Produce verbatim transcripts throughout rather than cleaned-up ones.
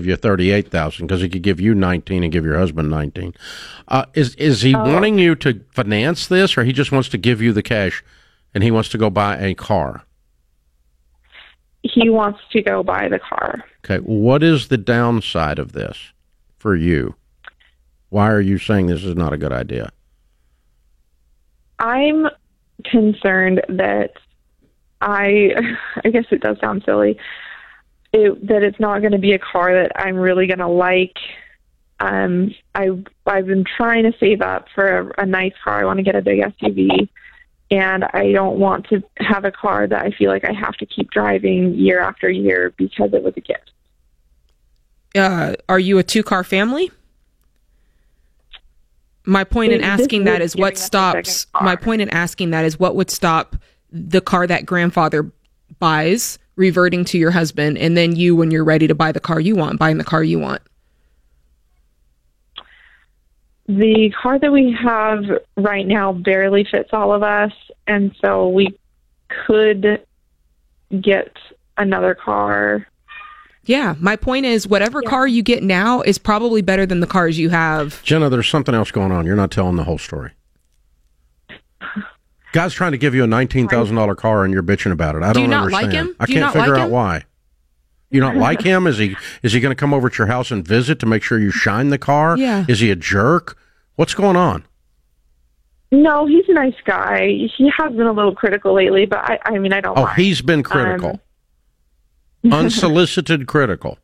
give you thirty-eight thousand because he could give you nineteen and give your husband nineteen. Uh, is is he Oh. wanting you to finance this, or he just wants to give you the cash and he wants to go buy a car? He wants to go buy the car. Okay, what is the downside of this for you? Why are you saying this is not a good idea? I'm concerned that I, I guess it does sound silly, it, that it's not going to be a car that I'm really going to like. Um, I, I've been trying to save up for a, a nice car. I want to get a big S U V, and I don't want to have a car that I feel like I have to keep driving year after year because it was a gift. Uh, are you a two-car family? My point in asking that is what stops, my point in asking that is what would stop the car that grandfather buys reverting to your husband, and then you, when you're ready to buy the car you want, buying the car you want. The car that we have right now barely fits all of us, and so we could get another car. Yeah, my point is whatever yeah. car you get now is probably better than the cars you have. Jenna, there's something else going on. You're not telling the whole story. Guy's trying to give you a nineteen thousand dollars car and you're bitching about it. I Do don't you not understand. like him? I Do you can't not figure like out him? why. You don't like him? Is he is he going to come over at your house and visit to make sure you shine the car? Yeah. Is he a jerk? What's going on? No, he's a nice guy. He has been a little critical lately, but I, I mean, I don't Oh, mind. he's been critical. Um, Unsolicited critical.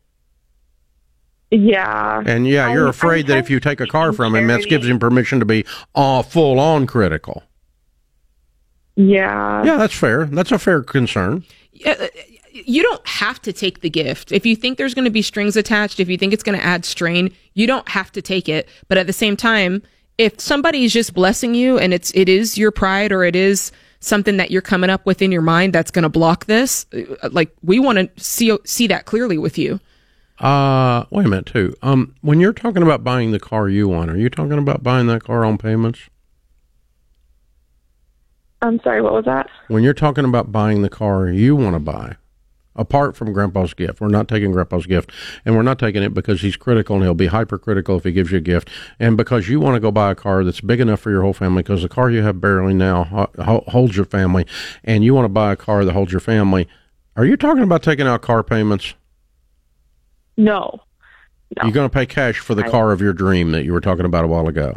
Yeah. And yeah, you're I, afraid I that if you take a car from him, that charity. gives him permission to be uh, full-on critical. Yeah. Yeah, that's fair. That's a fair concern. Uh, you don't have to take the gift. If you think there's going to be strings attached, if you think it's going to add strain, you don't have to take it. But at the same time, if somebody's just blessing you and it's it is your pride or it is something that you're coming up with in your mind that's going to block this, like we want to see see that clearly with you. Uh, wait a minute, too. Um, when you're talking about buying the car you want, are you talking about buying that car on payments? I'm sorry, what was that? When you're talking about buying the car you want to buy, apart from Grandpa's gift, we're not taking Grandpa's gift, and we're not taking it because he's critical and he'll be hypercritical if he gives you a gift, and because you want to go buy a car that's big enough for your whole family, because the car you have barely now ho- holds your family, and you want to buy a car that holds your family. Are you talking about taking out car payments? No. no. You're going to pay cash for the I, car of your dream that you were talking about a while ago.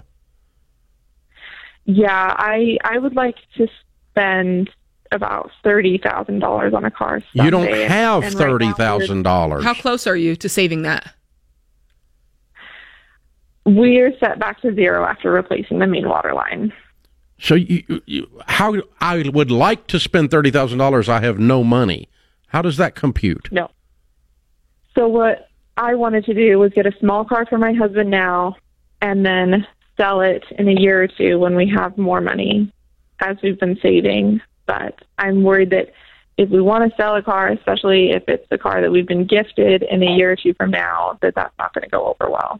Yeah, I I would like to spend about thirty thousand dollars on a car someday. You don't have and, and thirty thousand dollars. How close are you to saving that? We're set back to zero after replacing the main water line. So you, you, how I would like to spend thirty thousand dollars. I have no money. How does that compute? No. So what I wanted to do was get a small car for my husband now and then sell it in a year or two when we have more money, as we've been saving. But I'm worried that if we want to sell a car, especially if it's the car that we've been gifted in a year or two from now, that that's not going to go over well.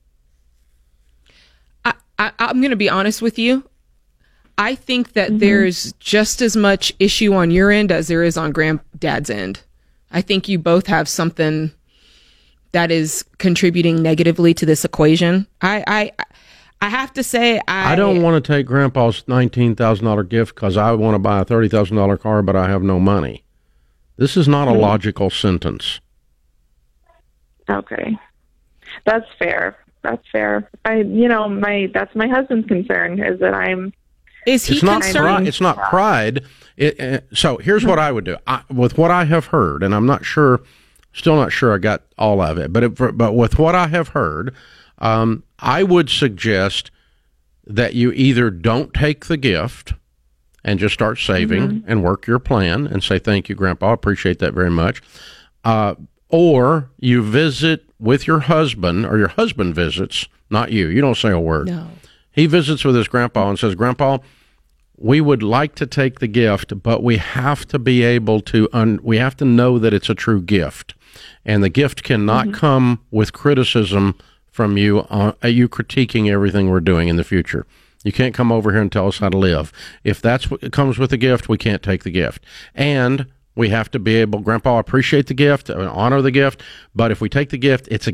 I, I, I'm going to be honest with you. I think that Mm-hmm. there's just as much issue on your end as there is on Granddad's end. I think you both have something that is contributing negatively to this equation. I, I, I have to say, I, I don't want to take Grandpa's nineteen thousand dollars gift because I want to buy a thirty thousand dollars car, but I have no money. This is not a logical sentence. Okay. That's fair. That's fair. I, you know, my, that's my husband's concern is that I'm, Is he It's not concerned? pride. It's not pride. It, uh, so here's what I would do. I, with what I have heard, and I'm not sure, still not sure I got all of it, but it, but with what I have heard, um, I would suggest that you either don't take the gift and just start saving mm-hmm. and work your plan and say, thank you, Grandpa, I appreciate that very much. Uh, or you visit with your husband, or your husband visits, not you. You don't say a word. No. He visits with his grandpa and says, Grandpa, we would like to take the gift, but we have to be able to, un- we have to know that it's a true gift. And the gift cannot mm-hmm. come with criticism from you, uh, you critiquing everything we're doing in the future. You can't come over here and tell us how to live. If that's what comes with the gift, we can't take the gift. And we have to be able, Grandpa, I appreciate the gift, I honor the gift, but if we take the gift, it's a